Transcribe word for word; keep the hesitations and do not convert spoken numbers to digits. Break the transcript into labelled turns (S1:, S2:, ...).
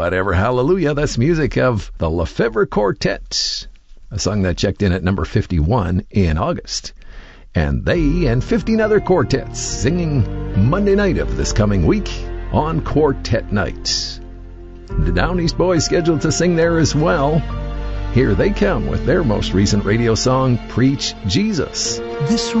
S1: Whatever Hallelujah, that's music of the Lefevre Quartet, a song that checked in at number fifty-one in August. And they and fifteen other quartets singing Monday night of this coming week on Quartet Night. The Down East Boys scheduled to sing there as well. Here they come with their most recent radio song, Preach Jesus.
S2: This